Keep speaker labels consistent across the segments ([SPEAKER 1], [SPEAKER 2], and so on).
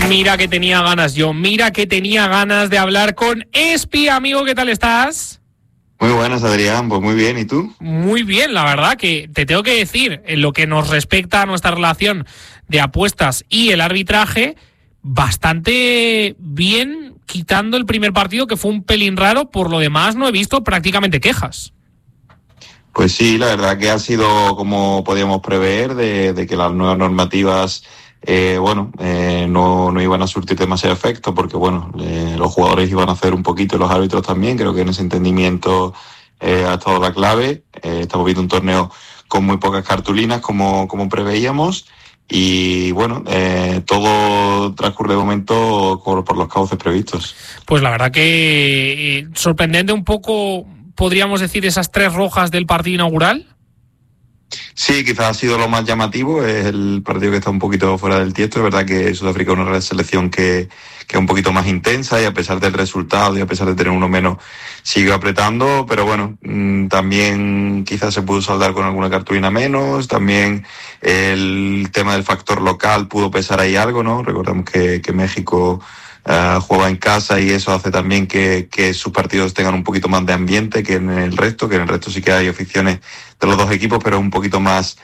[SPEAKER 1] Mira que tenía ganas yo, mira que tenía ganas de hablar con Espi, amigo, ¿qué tal estás?
[SPEAKER 2] Muy buenas, Adrián, pues muy bien, ¿y tú?
[SPEAKER 1] Muy bien, la verdad que te tengo que decir, en lo que nos respecta a nuestra relación de apuestas y el arbitraje, bastante bien, quitando el primer partido que fue un pelín raro, por lo demás no he visto prácticamente quejas.
[SPEAKER 2] Pues sí, la verdad que ha sido como podíamos prever, de que las nuevas normativas no iban a surtir demasiado efecto, porque los jugadores iban a hacer un poquito y los árbitros también. Creo que en ese entendimiento ha estado la clave. Estamos viendo un torneo con muy pocas cartulinas como preveíamos, y todo transcurre de momento por los cauces previstos.
[SPEAKER 1] Pues la verdad que sorprendente un poco, podríamos decir, esas 3 rojas del partido inaugural.
[SPEAKER 2] Sí, quizás ha sido lo más llamativo, es el partido que está un poquito fuera del tiesto. Es verdad que Sudáfrica es una selección que es un poquito más intensa, y a pesar del resultado y a pesar de tener uno menos, sigue apretando, pero también quizás se pudo saldar con alguna cartulina menos. También el tema del factor local pudo pesar ahí algo, ¿no? Recordemos que México juega en casa, y eso hace también que sus partidos tengan un poquito más de ambiente que en el resto, sí que hay aficiones de los dos equipos, pero un poquito más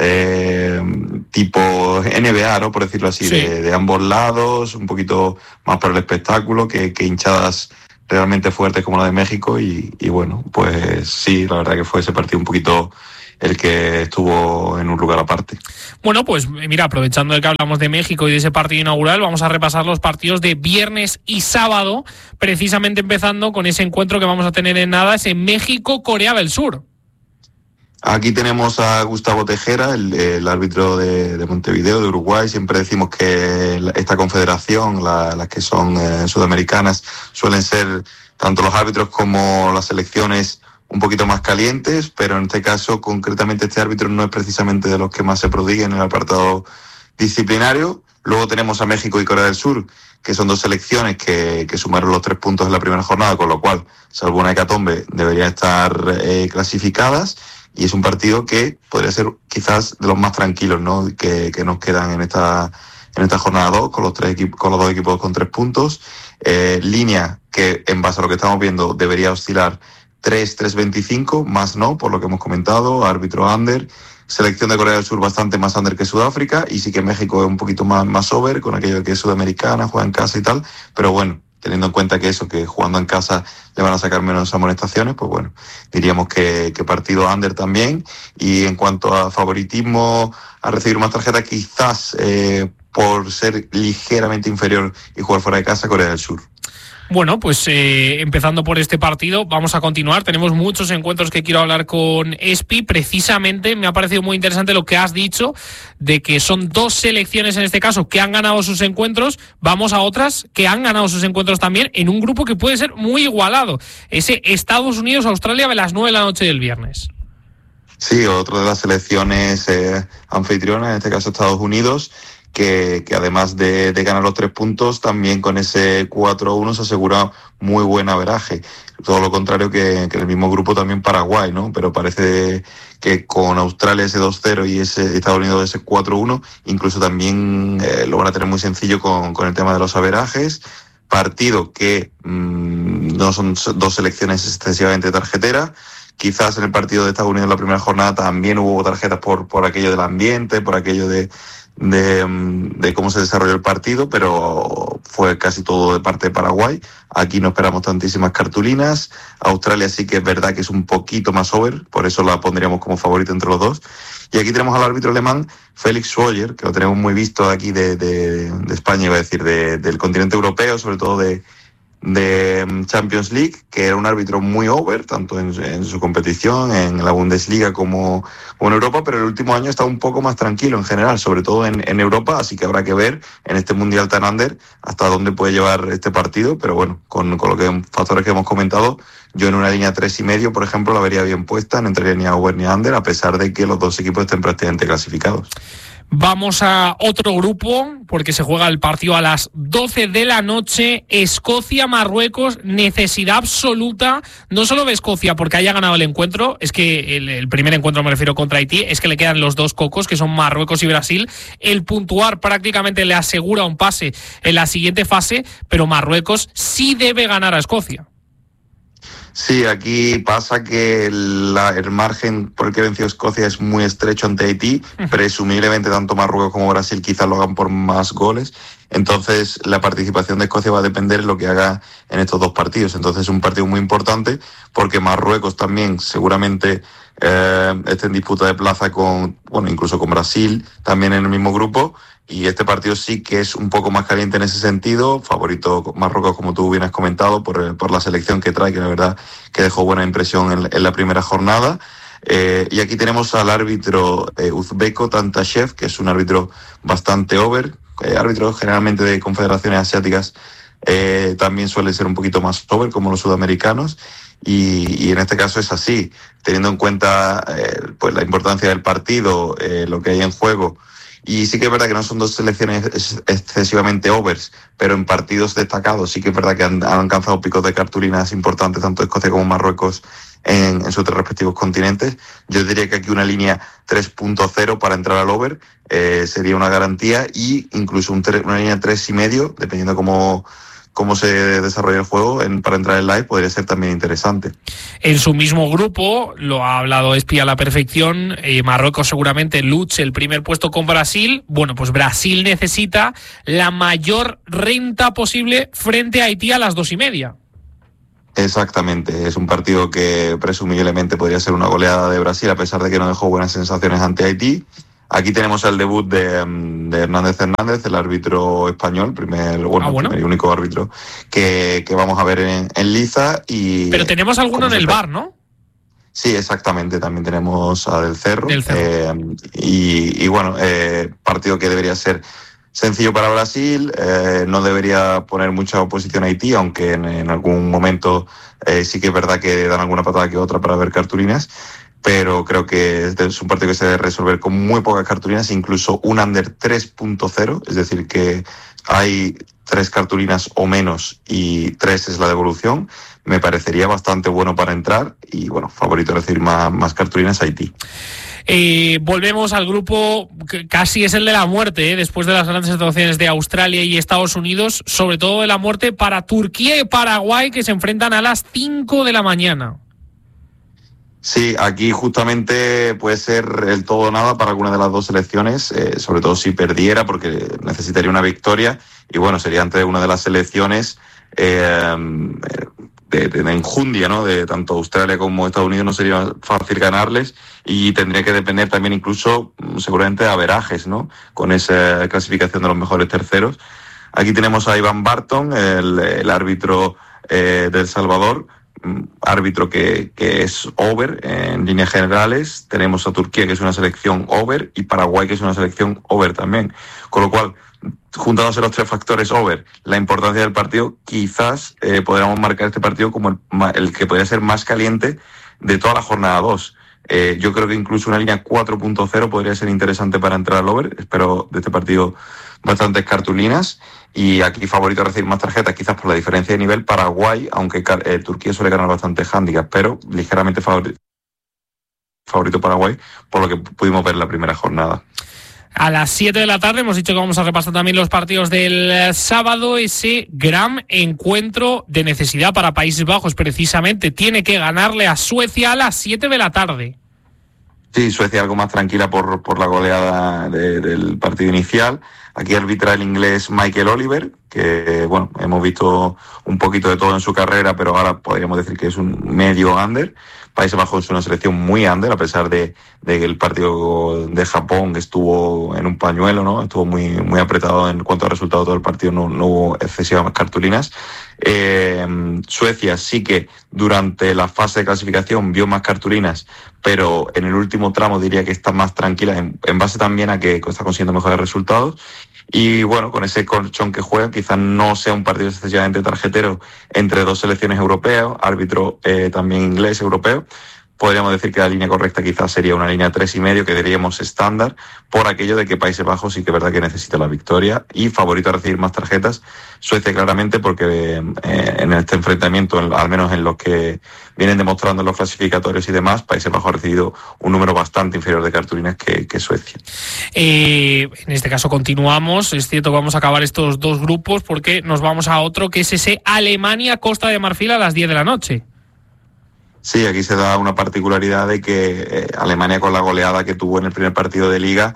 [SPEAKER 2] tipo NBA, ¿no? Por decirlo así, sí. de ambos lados, un poquito más por el espectáculo que hinchadas realmente fuertes como la de México, y pues sí, la verdad que fue ese partido un poquito el que estuvo en un lugar aparte.
[SPEAKER 1] Bueno, pues mira, aprovechando de que hablamos de México y de ese partido inaugural, vamos a repasar los partidos de viernes y sábado, precisamente empezando con ese encuentro que vamos a tener en nada, ese México-Corea del Sur.
[SPEAKER 2] Aquí tenemos a Gustavo Tejera, el árbitro de Montevideo, de Uruguay. Siempre decimos que esta confederación, las que son sudamericanas, suelen ser tanto los árbitros como las selecciones un poquito más calientes, pero en este caso, concretamente, este árbitro no es precisamente de los que más se prodiguen en el apartado disciplinario. Luego tenemos a México y Corea del Sur, que son dos selecciones que sumaron los 3 puntos en la primera jornada, con lo cual, salvo una hecatombe, deberían estar clasificadas. Y es un partido que podría ser quizás de los más tranquilos, ¿no?, que nos quedan en esta jornada 2, con los dos equipos con 3 puntos. Línea que, en base a lo que estamos viendo, debería oscilar 3.25, más no, por lo que hemos comentado, árbitro under. Selección de Corea del Sur bastante más under que Sudáfrica, y sí que México es un poquito más over, con aquello de que es sudamericana, juega en casa y tal, pero teniendo en cuenta que jugando en casa le van a sacar menos amonestaciones, pues diríamos que partido under también. Y en cuanto a favoritismo a recibir más tarjetas, quizás por ser ligeramente inferior y jugar fuera de casa, Corea del Sur.
[SPEAKER 1] Bueno, pues empezando por este partido, vamos a continuar. Tenemos muchos encuentros que quiero hablar con Espi. Precisamente me ha parecido muy interesante lo que has dicho, de que son 2 selecciones en este caso que han ganado sus encuentros. Vamos a otras que han ganado sus encuentros también en un grupo que puede ser muy igualado. Ese Estados Unidos-Australia de las 9 de la noche del viernes.
[SPEAKER 2] Sí, otra de las selecciones anfitrionas, en este caso Estados Unidos, que además de ganar los 3 puntos, también con ese 4-1 se asegura muy buen averaje. Todo lo contrario que en el mismo grupo también Paraguay, ¿no? Pero parece que con Australia ese 2-0 y ese Estados Unidos ese 4-1, incluso también lo van a tener muy sencillo con el tema de los averajes. Partido que no son 2 selecciones excesivamente tarjeteras. Quizás en el partido de Estados Unidos en la primera jornada también hubo tarjetas por aquello del ambiente, por aquello de cómo se desarrolló el partido, pero fue casi todo de parte de Paraguay. Aquí no esperamos tantísimas cartulinas. Australia sí que es verdad que es un poquito más over, por eso la pondríamos como favorito entre los dos. Y aquí tenemos al árbitro alemán Felix Schwoller, que lo tenemos muy visto aquí de España, iba a decir, del continente europeo, sobre todo de Champions League, que era un árbitro muy over, tanto en su competición, en la Bundesliga como en Europa, pero el último año está un poco más tranquilo en general, sobre todo en Europa, así que habrá que ver en este Mundial tan under hasta dónde puede llevar este partido, pero con lo que factores que hemos comentado, yo en una línea 3,5, por ejemplo, la vería bien puesta, no entraría ni a over ni a under, a pesar de que los dos equipos estén prácticamente clasificados.
[SPEAKER 1] Vamos a otro grupo, porque se juega el partido a las 12 de la noche. Escocia-Marruecos, necesidad absoluta, no solo de Escocia porque haya ganado el encuentro, es que el primer encuentro, me refiero, contra Haití, es que le quedan los dos cocos, que son Marruecos y Brasil. El puntuar prácticamente le asegura un pase en la siguiente fase, pero Marruecos sí debe ganar a Escocia.
[SPEAKER 2] Sí, aquí pasa que el margen por el que venció Escocia es muy estrecho ante Haití. Presumiblemente tanto Marruecos como Brasil quizás lo hagan por más goles. Entonces la participación de Escocia va a depender de lo que haga en estos dos partidos. Entonces es un partido muy importante porque Marruecos también seguramente esté en disputa de plaza con, bueno, incluso con Brasil, también en el mismo grupo. Y este partido sí que es un poco más caliente en ese sentido. Favorito Marruecos, como tú bien has comentado, por la selección que trae, que la verdad que dejó buena impresión en la primera jornada. Y aquí tenemos al árbitro uzbeko Tantashev, que es un árbitro bastante over. Árbitros generalmente de confederaciones asiáticas también suele ser un poquito más over, como los sudamericanos. Y en este caso es así, teniendo en cuenta pues la importancia del partido, lo que hay en juego. Y sí que es verdad que no son dos selecciones excesivamente overs, pero en partidos destacados sí que es verdad que han alcanzado picos de cartulinas importantes, tanto Escocia como Marruecos, en sus respectivos continentes. Yo diría que aquí una línea 3.0 para entrar al over sería una garantía, y incluso una línea 3,5, dependiendo cómo se desarrolla el juego, para entrar en live podría ser también interesante.
[SPEAKER 1] En su mismo grupo, lo ha hablado Espi a la perfección, Marruecos seguramente luche el primer puesto con Brasil. Bueno, pues Brasil necesita la mayor renta posible frente a Haití a las 2:30.
[SPEAKER 2] Exactamente, es un partido que presumiblemente podría ser una goleada de Brasil, a pesar de que no dejó buenas sensaciones ante Haití. Aquí tenemos el debut de Hernández Hernández, el árbitro español, primer y único árbitro que vamos a ver en liza.
[SPEAKER 1] Pero tenemos alguno en el VAR, ¿no?
[SPEAKER 2] Sí, exactamente, también tenemos a Del Cerro. Y bueno, partido que debería ser sencillo para Brasil, no debería poner mucha oposición a Haití, aunque en algún momento sí que es verdad que dan alguna patada que otra para ver cartulinas. Pero creo que es un partido que se debe resolver con muy pocas cartulinas, incluso un under 3.0, es decir, que hay 3 cartulinas o menos y 3 es la devolución. Me parecería bastante bueno para entrar y, bueno, favorito recibir más cartulinas a Haití.
[SPEAKER 1] Volvemos al grupo que casi es el de la muerte, después de las grandes actuaciones de Australia y Estados Unidos, sobre todo de la muerte para Turquía y Paraguay, que se enfrentan a las 5 de la mañana.
[SPEAKER 2] Sí, aquí justamente puede ser el todo o nada para alguna de las dos selecciones, sobre todo si perdiera, porque necesitaría una victoria, y bueno, sería ante una de las selecciones de enjundia, ¿no? De tanto Australia como Estados Unidos no sería fácil ganarles, y tendría que depender también incluso seguramente de averajes, ¿no? Con esa clasificación de los mejores terceros. Aquí tenemos a Ivan Barton, el árbitro de El Salvador, árbitro que es over en líneas generales. Tenemos a Turquía, que es una selección over, y Paraguay, que es una selección over también. Con lo cual, juntándose los 3 factores over, la importancia del partido, quizás podríamos marcar este partido como el que podría ser más caliente de toda la jornada 2. Yo creo que incluso una línea 4.0 podría ser interesante para entrar al over. Espero de este partido bastantes cartulinas, y aquí favorito a recibir más tarjetas, quizás por la diferencia de nivel. Paraguay, aunque Turquía suele ganar bastante handicap, pero ligeramente favorito Paraguay, por lo que pudimos ver en la primera jornada.
[SPEAKER 1] A las 7 de la tarde hemos dicho que vamos a repasar también los partidos del sábado. Ese gran encuentro de necesidad para Países Bajos, precisamente, tiene que ganarle a Suecia a las 7 de la tarde.
[SPEAKER 2] Sí, Suecia algo más tranquila por la goleada del partido inicial. Aquí arbitra el inglés Michael Oliver, que bueno, hemos visto un poquito de todo en su carrera, pero ahora podríamos decir que es un medio under. Países Bajos es una selección muy under, a pesar de que el partido de Japón estuvo en un pañuelo, ¿no? Estuvo muy apretado en cuanto al resultado de todo el partido, no hubo excesivas cartulinas. Suecia sí que durante la fase de clasificación vio más cartulinas, pero en el último tramo diría que está más tranquila, en base también a que está consiguiendo mejores resultados. Y bueno, con ese colchón que juega, quizás no sea un partido excesivamente tarjetero entre dos selecciones europeas, árbitro también inglés europeo, podríamos decir que la línea correcta quizás sería una línea 3,5, que diríamos estándar, por aquello de que Países Bajos sí que es verdad que necesita la victoria y favorito a recibir más tarjetas. Suecia claramente, porque en este enfrentamiento, al menos en los que vienen demostrando los clasificatorios y demás, Países Bajos ha recibido un número bastante inferior de cartulinas que Suecia.
[SPEAKER 1] En este caso continuamos, es cierto que vamos a acabar estos dos grupos porque nos vamos a otro, que es ese Alemania-Costa de Marfil a las 10 de la noche.
[SPEAKER 2] Sí, aquí se da una particularidad de que Alemania, con la goleada que tuvo en el primer partido de liga,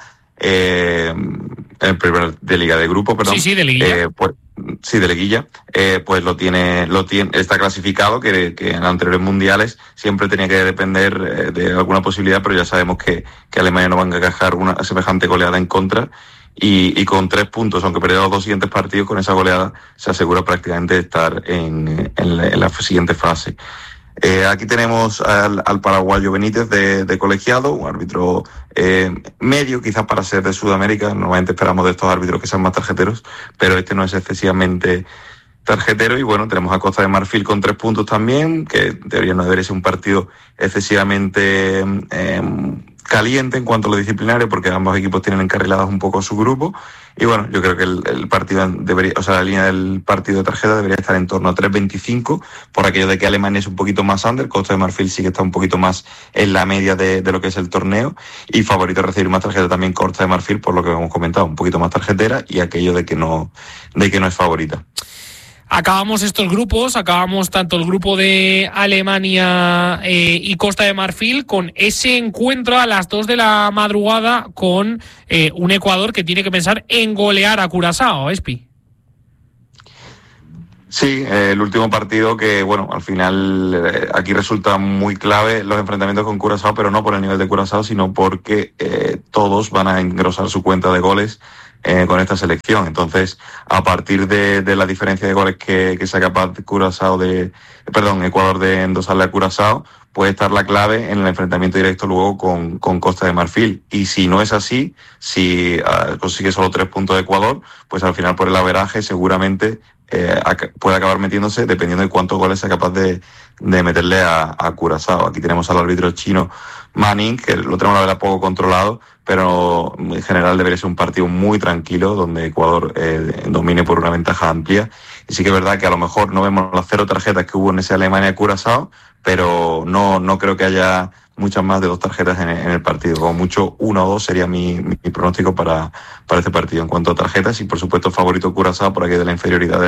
[SPEAKER 2] de grupo, perdón.
[SPEAKER 1] Sí, de liguilla.
[SPEAKER 2] De liguilla, pues lo tiene, está clasificado, que en anteriores mundiales siempre tenía que depender de alguna posibilidad, pero ya sabemos que Alemania no va a encajar una semejante goleada en contra. Y con 3 puntos, aunque perdiera los 2 siguientes partidos, con esa goleada se asegura prácticamente de estar en la siguiente fase. Aquí tenemos al paraguayo Benítez de colegiado, un árbitro medio, quizás para ser de Sudamérica. Normalmente esperamos de estos árbitros que sean más tarjeteros, pero este no es excesivamente tarjetero. Y bueno, tenemos a Costa de Marfil con 3 puntos también, que en teoría no debería ser un partido excesivamente caliente en cuanto a lo disciplinario, porque ambos equipos tienen encarriladas un poco su grupo. Y bueno, yo creo que el partido la línea del partido de tarjeta debería estar en torno a 3.25, por aquello de que Alemania es un poquito más under, Costa de Marfil sí que está un poquito más en la media de lo que es el torneo, y favorito a recibir más tarjeta también Costa de Marfil, por lo que hemos comentado, un poquito más tarjetera, y aquello de que no es favorita.
[SPEAKER 1] Acabamos estos grupos, acabamos tanto el grupo de Alemania y Costa de Marfil con ese encuentro a las 2 de la madrugada con un Ecuador que tiene que pensar en golear a Curazao, Espi.
[SPEAKER 2] Sí, el último partido que, bueno, al final aquí resulta muy clave los enfrentamientos con Curazao, pero no por el nivel de Curazao, sino porque todos van a engrosar su cuenta de goles con esta selección. Entonces, a partir de la diferencia de goles que sea capaz Ecuador de endosarle a Curazao, puede estar la clave en el enfrentamiento directo luego con Costa de Marfil. Y si no es así, si consigue solo 3 puntos de Ecuador, pues al final por el averaje seguramente puede acabar metiéndose, dependiendo de cuántos goles sea capaz de meterle a Curazao. Aquí tenemos al árbitro chino Manning, que lo tenemos la verdad poco controlado, pero en general debería ser un partido muy tranquilo, donde Ecuador domine por una ventaja amplia. Y sí que es verdad que a lo mejor no vemos las 0 tarjetas que hubo en ese Alemania-Curazao, pero no creo que haya muchas más de 2 tarjetas en el partido. Como mucho 1 o 2 sería mi pronóstico para este partido en cuanto a tarjetas, y por supuesto favorito Curazao por aquí de la inferioridad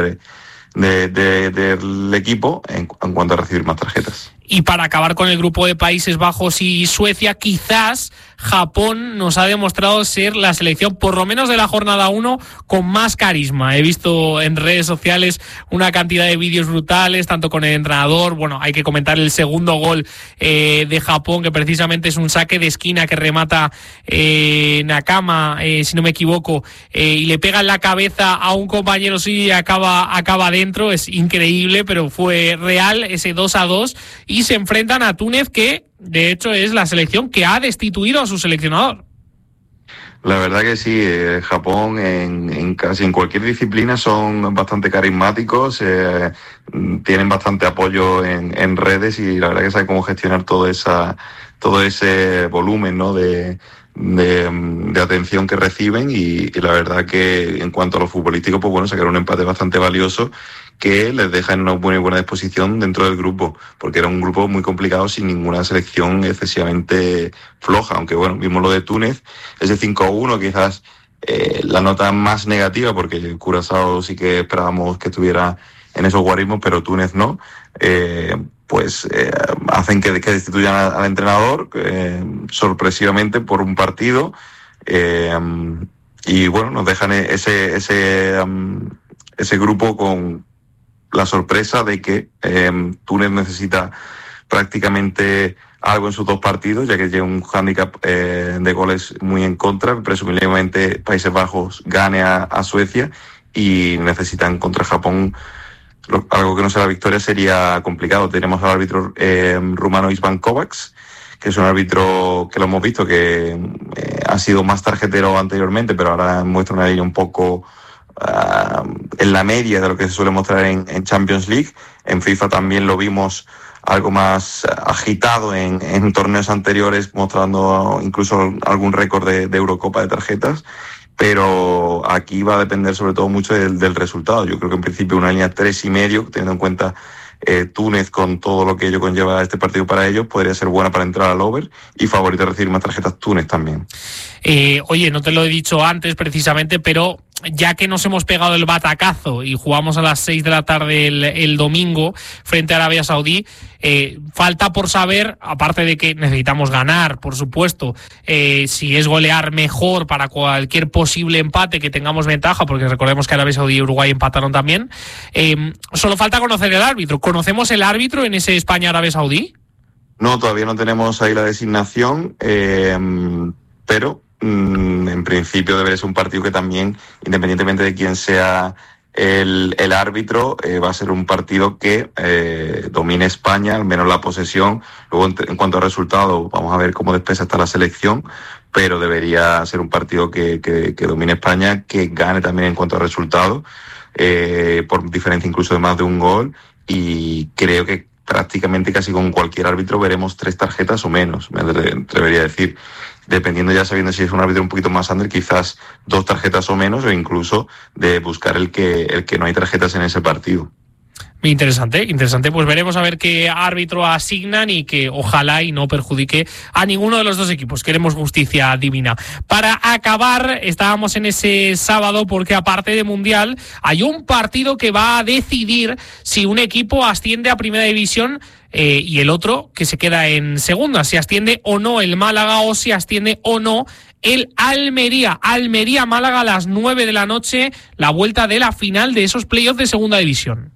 [SPEAKER 2] del equipo en cuanto a recibir más tarjetas.
[SPEAKER 1] Y para acabar con el grupo de Países Bajos y Suecia, quizás Japón nos ha demostrado ser la selección, por lo menos de la jornada 1, con más carisma. He visto en redes sociales una cantidad de vídeos brutales, tanto con el entrenador. Bueno, hay que comentar el segundo gol de Japón, que precisamente es un saque de esquina que remata Nakama, si no me equivoco, y le pega en la cabeza a un compañero suyo y acaba dentro. Es increíble, pero fue real ese 2-2, y se enfrentan a Túnez, que de hecho es la selección que ha destituido a su seleccionador.
[SPEAKER 2] La verdad que sí, Japón en casi en cualquier disciplina son bastante carismáticos, tienen bastante apoyo en redes, y la verdad que saben cómo gestionar todo ese volumen, ¿no?, de atención que reciben, y la verdad que en cuanto a lo futbolístico, pues bueno, sacaron un empate bastante valioso que les deja en una muy buena disposición dentro del grupo, porque era un grupo muy complicado sin ninguna selección excesivamente floja, aunque bueno, vimos lo de Túnez, ese 5-1 quizás la nota más negativa, porque Curazao sí que esperábamos que estuviera en esos guarismos, pero Túnez no, hacen que destituyan al entrenador sorpresivamente por un partido, y bueno, nos dejan ese grupo con la sorpresa de que Túnez necesita prácticamente algo en sus 2 partidos, ya que lleva un hándicap de goles muy en contra. Presumiblemente Países Bajos gane a Suecia, y necesitan contra Japón algo que no sea la victoria. Sería complicado. Tenemos al árbitro rumano István Kovacs, que es un árbitro que lo hemos visto que ha sido más tarjetero anteriormente, pero ahora muestra una línea un poco en la media de lo que se suele mostrar en Champions League. En FIFA también lo vimos algo más agitado en torneos anteriores, mostrando incluso algún récord de Eurocopa de tarjetas. Pero aquí va a depender sobre todo mucho del resultado. Yo creo que en principio una línea 3,5, teniendo en cuenta Túnez con todo lo que ello conlleva este partido para ellos, podría ser buena para entrar al over, y favorito recibir más tarjetas Túnez también.
[SPEAKER 1] Oye, no te lo he dicho antes precisamente, pero ya que nos hemos pegado el batacazo y jugamos a las 6 de la tarde el domingo frente a Arabia Saudí, falta por saber, aparte de que necesitamos ganar, por supuesto, si es golear mejor para cualquier posible empate que tengamos ventaja, porque recordemos que Arabia Saudí y Uruguay empataron también. Solo falta conocer el árbitro. ¿Conocemos el árbitro en ese España-Arabia Saudí?
[SPEAKER 2] No, todavía no tenemos ahí la designación, pero en principio debería ser un partido que también, independientemente de quién sea el árbitro, va a ser un partido que domine España, al menos la posesión. Luego, en cuanto a resultados, vamos a ver cómo después está la selección, pero debería ser un partido que domine España, que gane también en cuanto a resultados, por diferencia incluso de más de un gol, y creo que prácticamente casi con cualquier árbitro veremos 3 tarjetas o menos, me atrevería a decir. Dependiendo, ya sabiendo si es un árbitro un poquito más under, quizás 2 tarjetas o menos, o incluso de buscar el que no hay tarjetas en ese partido.
[SPEAKER 1] Interesante. Pues veremos a ver qué árbitro asignan y que ojalá y no perjudique a ninguno de los dos equipos. Queremos justicia divina. Para acabar, estábamos en ese sábado porque aparte de Mundial hay un partido que va a decidir si un equipo asciende a Primera División y el otro que se queda en Segunda, si asciende o no el Málaga o si asciende o no el Almería. Almería-Málaga a las 9 de la noche, la vuelta de la final de esos playoffs de Segunda División.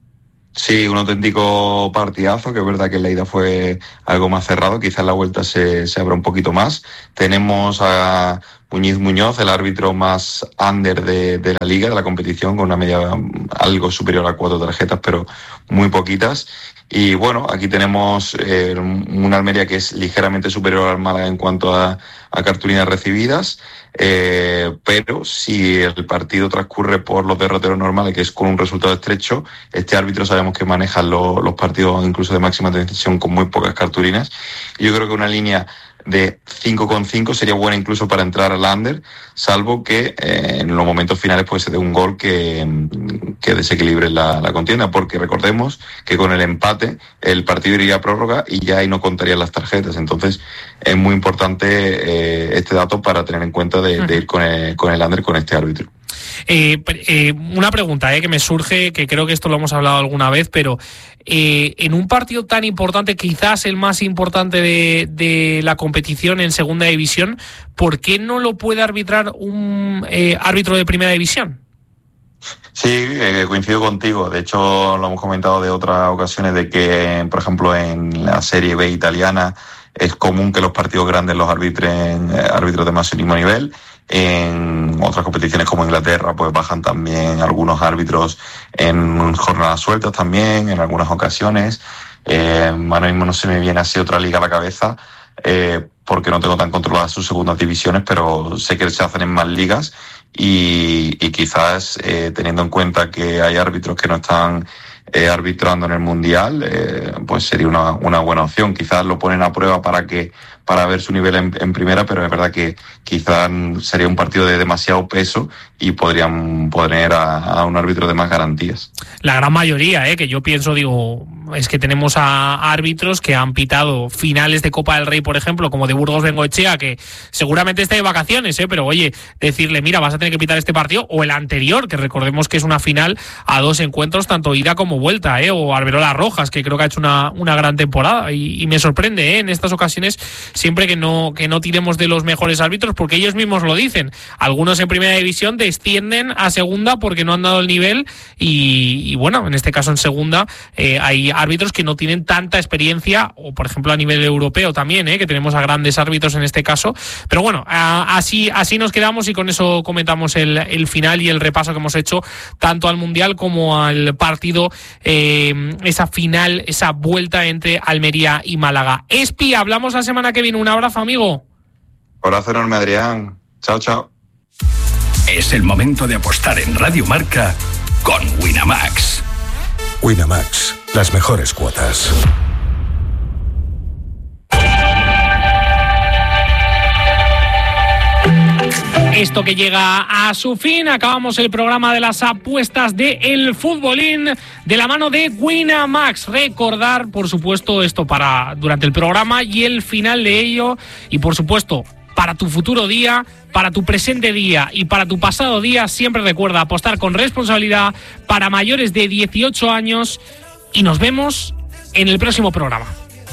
[SPEAKER 2] Sí, un auténtico partidazo, que es verdad que la ida fue algo más cerrado, quizás la vuelta se abra un poquito más. Tenemos a Muñoz, el árbitro más under de la liga, de la competición, con una media algo superior a 4 tarjetas, pero muy poquitas. Y bueno, aquí tenemos una Almería que es ligeramente superior al Málaga en cuanto a cartulinas recibidas, pero si el partido transcurre por los derroteros normales, que es con un resultado estrecho, este árbitro sabemos que maneja los partidos incluso de máxima tensión con muy pocas cartulinas. Y yo creo que una línea de 5,5 sería buena incluso para entrar al under, salvo que en los momentos finales pues se dé un gol que desequilibre la contienda, porque recordemos que con el empate el partido iría a prórroga y ya ahí no contarían las tarjetas. Entonces es muy importante este dato para tener en cuenta de ir con el under con este árbitro.
[SPEAKER 1] Una pregunta que me surge, que creo que esto lo hemos hablado alguna vez, pero en un partido tan importante, quizás el más importante de la competición en Segunda División, ¿por qué no lo puede arbitrar un árbitro de Primera División?
[SPEAKER 2] Sí, coincido contigo. De hecho, lo hemos comentado de otras ocasiones, de que, por ejemplo, en la Serie B italiana es común que los partidos grandes los arbitren árbitros de máximo nivel. En otras competiciones como Inglaterra pues bajan también algunos árbitros en jornadas sueltas también, en algunas ocasiones. Ahora mismo no se me viene así otra liga a la cabeza, porque no tengo tan controladas sus segundas divisiones, pero sé que se hacen en más ligas y quizás teniendo en cuenta que hay árbitros que no están arbitrando en el Mundial, pues sería una buena opción. Quizás lo ponen a prueba para ver su nivel en primera, pero es verdad que quizás sería un partido de demasiado peso y podrían poner a un árbitro de más garantías.
[SPEAKER 1] La gran mayoría, que yo pienso, es que tenemos a árbitros que han pitado finales de Copa del Rey, por ejemplo, como de Burgos Bengoechea, que seguramente está de vacaciones, pero oye, decirle, mira, vas a tener que pitar este partido, o el anterior, que recordemos que es una final a 2 encuentros, tanto ida como vuelta, o Arbelola Rojas, que creo que ha hecho una gran temporada, y me sorprende, en estas ocasiones, siempre que no tiremos de los mejores árbitros, porque ellos mismos lo dicen. Algunos en Primera División descienden a Segunda porque no han dado el nivel, y bueno, en este caso en Segunda hay árbitros que no tienen tanta experiencia, o por ejemplo a nivel europeo también, que tenemos a grandes árbitros en este caso. Pero bueno, así nos quedamos, y con eso comentamos el final y el repaso que hemos hecho tanto al Mundial como al partido, esa final, esa vuelta entre Almería y Málaga. Espi, hablamos la semana que viene. Un abrazo, amigo.
[SPEAKER 2] Abrazo enorme, Adrián. Chao, chao.
[SPEAKER 3] Es el momento de apostar en Radio Marca con Winamax.
[SPEAKER 4] Winamax, las mejores cuotas.
[SPEAKER 1] Esto que llega a su fin, acabamos el programa de las apuestas de El Futbolín de la mano de Winamax. Recordar, por supuesto, esto para durante el programa y el final de ello, y por supuesto, para tu futuro día, para tu presente día y para tu pasado día, siempre recuerda apostar con responsabilidad para mayores de 18 años y nos vemos en el próximo programa.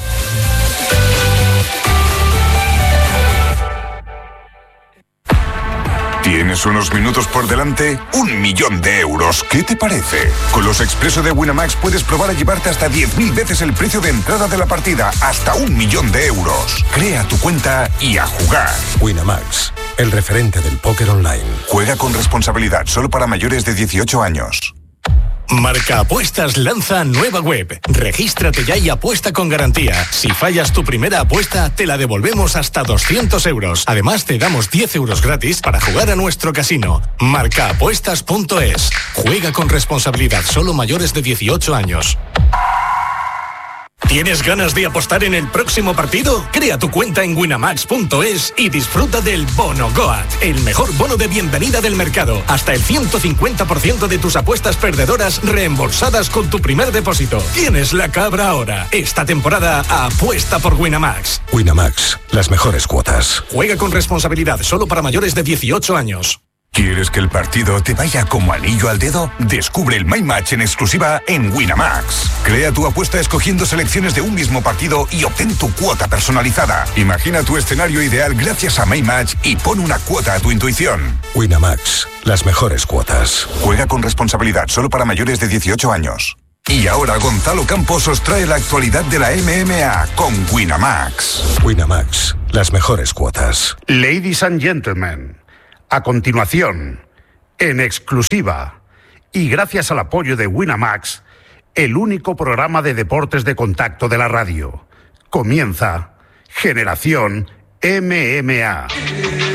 [SPEAKER 4] ¿Tienes unos minutos por delante? 1 millón de euros. ¿Qué te parece? Con los Expreso de Winamax puedes probar a llevarte hasta 10.000 veces el precio de entrada de la partida. Hasta 1 millón de euros. Crea tu cuenta y a jugar.
[SPEAKER 5] Winamax, el referente del póker online.
[SPEAKER 4] Juega con responsabilidad, solo para mayores de 18 años.
[SPEAKER 3] Marca Apuestas lanza nueva web. Regístrate ya y apuesta con garantía. Si fallas tu primera apuesta, te la devolvemos hasta 200 euros. Además, te damos 10 euros gratis para jugar a nuestro casino. Marcaapuestas.es. Juega con responsabilidad, solo mayores de 18 años. ¿Tienes ganas de apostar en el próximo partido? Crea tu cuenta en winamax.es y disfruta del Bono Goat, el mejor bono de bienvenida del mercado. Hasta el 150% de tus apuestas perdedoras reembolsadas con tu primer depósito. Tienes la cabra ahora. Esta temporada apuesta por Winamax.
[SPEAKER 5] Winamax, las mejores cuotas.
[SPEAKER 3] Juega con responsabilidad, solo para mayores de 18 años.
[SPEAKER 4] ¿Quieres que el partido te vaya como anillo al dedo? Descubre el My Match en exclusiva en Winamax. Crea tu apuesta escogiendo selecciones de un mismo partido y obtén tu cuota personalizada. Imagina tu escenario ideal gracias a My Match y pon una cuota a tu intuición.
[SPEAKER 5] Winamax, las mejores cuotas.
[SPEAKER 4] Juega con responsabilidad, solo para mayores de 18 años. Y ahora Gonzalo Campos os trae la actualidad de la MMA con Winamax.
[SPEAKER 5] Winamax, las mejores cuotas.
[SPEAKER 6] Ladies and gentlemen, a continuación, en exclusiva, y gracias al apoyo de Winamax, el único programa de deportes de contacto de la radio. Comienza Generación MMA.